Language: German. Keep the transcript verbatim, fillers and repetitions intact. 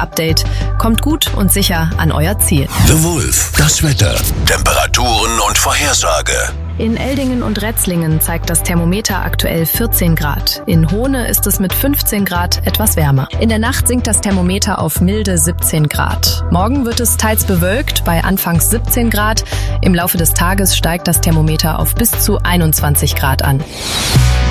Update. Kommt gut und sicher an euer Ziel. The Wolf, das Wetter, Temperaturen und Vorhersage. In Eldingen und Retzlingen zeigt das Thermometer aktuell vierzehn Grad. In Hohne ist es mit fünfzehn Grad etwas wärmer. In der Nacht sinkt das Thermometer auf milde siebzehn Grad. Morgen wird es teils bewölkt bei anfangs siebzehn Grad. Im Laufe des Tages steigt das Thermometer auf bis zu einundzwanzig Grad an.